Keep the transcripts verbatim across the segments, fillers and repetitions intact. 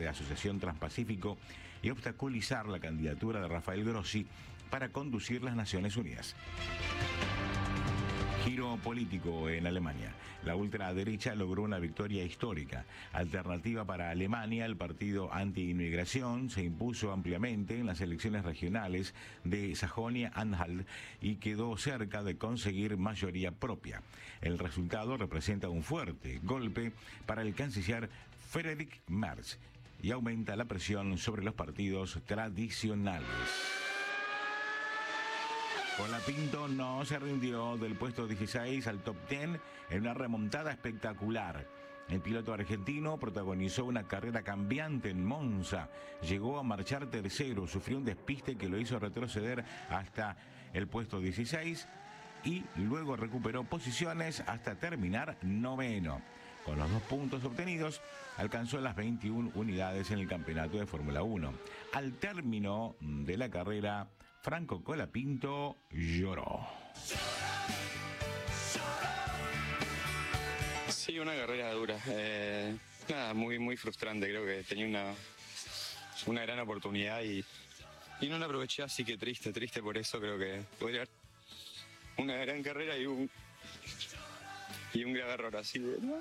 de Asociación Transpacífico y obstaculizar la candidatura de Rafael Grossi para conducir las Naciones Unidas. Giro político en Alemania. La ultraderecha logró una victoria histórica. Alternativa para Alemania, el partido anti-inmigración, se impuso ampliamente en las elecciones regionales de Sajonia-Anhalt y quedó cerca de conseguir mayoría propia. El resultado representa un fuerte golpe para el canciller Friedrich Merz y aumenta la presión sobre los partidos tradicionales. Colapinto no se rindió del puesto dieciséis al top diez en una remontada espectacular. El piloto argentino protagonizó una carrera cambiante en Monza. Llegó a marchar tercero, sufrió un despiste que lo hizo retroceder hasta el puesto dieciséis y luego recuperó posiciones hasta terminar noveno. Con los dos puntos obtenidos, alcanzó las veintiuna unidades en el campeonato de Fórmula uno. Al término de la carrera, Franco Colapinto lloró. Sí, una carrera dura. Eh, nada, muy muy frustrante. Creo que tenía una, una gran oportunidad y, y no la aproveché, así que triste, triste por eso. Creo que podría haber una gran carrera y un, y un grave error así. ¿No?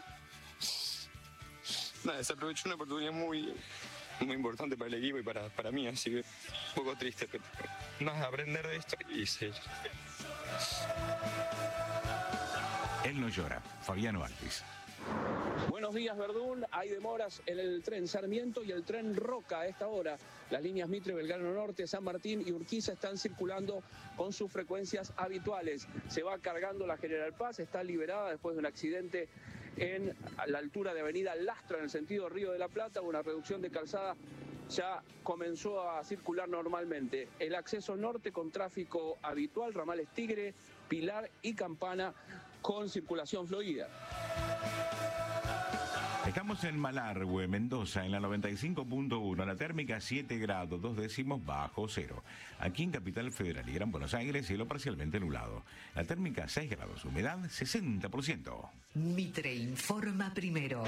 Nada, se aprovechó una oportunidad muy, muy importante para el equipo y para, para mí, así que un poco triste, pero nada, aprender de esto y seguir. Él no llora. Fabiano Altis. Buenos días, Verdún. Hay demoras en el tren Sarmiento y el tren Roca a esta hora. Las líneas Mitre, Belgrano Norte, San Martín y Urquiza están circulando con sus frecuencias habituales. Se va cargando la General Paz, está liberada después de un accidente en la altura de Avenida Lastra, en el sentido Río de la Plata. Una reducción de calzada ya comenzó a circular normalmente. El acceso norte con tráfico habitual, ramales Tigre, Pilar y Campana con circulación fluida. Estamos en Malargüe, Mendoza, en la noventa y cinco punto uno, la térmica siete grados, dos décimos bajo cero. Aquí en Capital Federal y Gran Buenos Aires, cielo parcialmente nublado. La térmica seis grados, humedad sesenta por ciento. Mitre informa primero.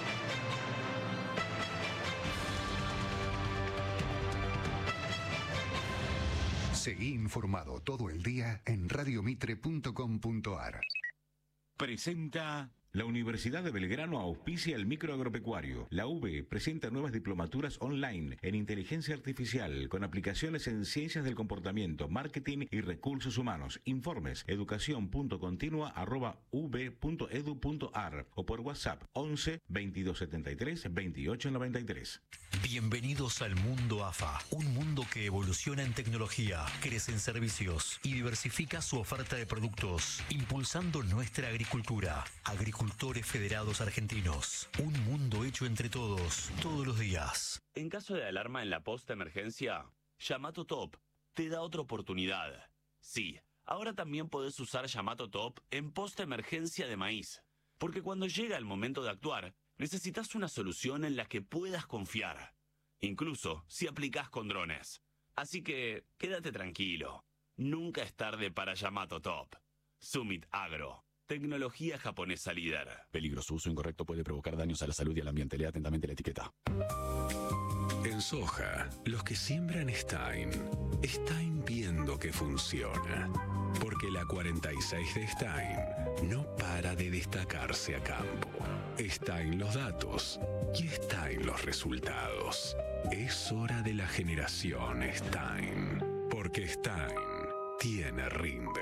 Seguí informado todo el día en radiomitre punto com punto ar. Presenta... La Universidad de Belgrano auspicia el microagropecuario. La U B presenta nuevas diplomaturas online en inteligencia artificial con aplicaciones en ciencias del comportamiento, marketing y recursos humanos. Informes educación punto continua arroba u b punto edu punto ar o por WhatsApp once veintidós setenta y tres veintiocho noventa y tres. Bienvenidos al mundo A F A, un mundo que evoluciona en tecnología, crece en servicios y diversifica su oferta de productos, impulsando nuestra agricultura. Agricultores Federados Argentinos, un mundo hecho entre todos, todos los días. En caso de alarma en la posta-emergencia, Yamato Top te da otra oportunidad. Sí, ahora también podés usar Yamato Top en posta-emergencia de maíz. Porque cuando llega el momento de actuar, necesitas una solución en la que puedas confiar. Incluso si aplicás con drones. Así que, quédate tranquilo. Nunca es tarde para Yamato Top. Summit Agro. Tecnología japonesa líder. Peligro, su uso incorrecto puede provocar daños a la salud y al ambiente. Lea atentamente la etiqueta. En soja, los que siembran Stein, Stein viendo que funciona. Porque la cuarenta y seis de Stein no para de destacarse a campo. Stein los datos y Stein los resultados. Es hora de la generación Stein. Porque Stein tiene rinde.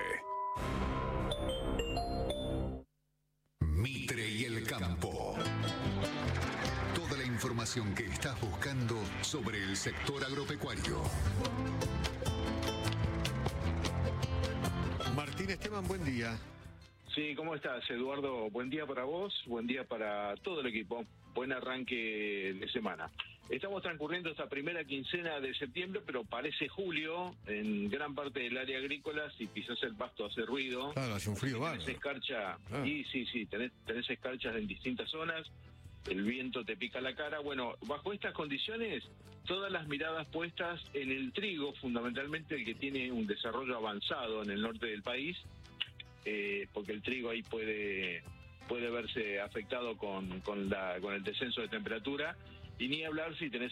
Mitre y el campo. Toda la información que estás buscando sobre el sector agropecuario. Martín Esteban, buen día. Sí, ¿cómo estás, Eduardo? Buen día para vos, buen día para todo el equipo. Buen arranque de semana. Estamos transcurriendo esta primera quincena de septiembre, pero parece julio en gran parte del área agrícola, si quizás el pasto hace ruido. Claro, hace un frío bárbaro. Tenés escarcha, Claro. y sí, sí, tenés, tenés escarchas en distintas zonas, el viento te pica la cara. Bueno, bajo estas condiciones, todas las miradas puestas en el trigo, fundamentalmente el que tiene un desarrollo avanzado en el norte del país, eh, porque el trigo ahí puede... puede verse afectado con, con, la, con el descenso de temperatura, y ni hablar si tenés